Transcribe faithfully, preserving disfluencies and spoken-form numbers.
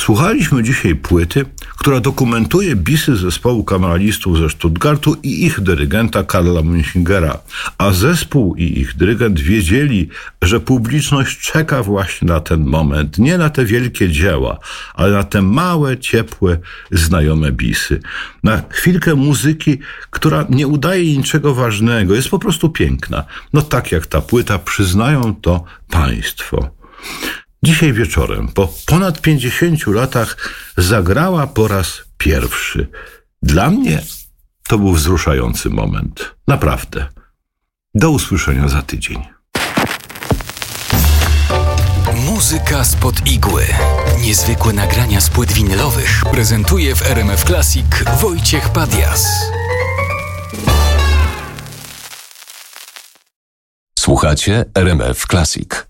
Słuchaliśmy dzisiaj płyty, która dokumentuje bisy zespołu kameralistów ze Stuttgartu i ich dyrygenta Karla Münchingera, a zespół i ich dyrygent wiedzieli, że publiczność czeka właśnie na ten moment, nie na te wielkie dzieła, ale na te małe, ciepłe, znajome bisy. Na chwilkę muzyki, która nie udaje niczego ważnego, jest po prostu piękna. No tak jak ta płyta, przyznają to państwo. Dzisiaj wieczorem, po ponad pięćdziesięciu latach, zagrała po raz pierwszy. Dla mnie to był wzruszający moment. Naprawdę. Do usłyszenia za tydzień. Muzyka spod igły. Niezwykłe nagrania z płyt winylowych prezentuje w R M F Classic Wojciech Padias. Słuchacie R M F Classic.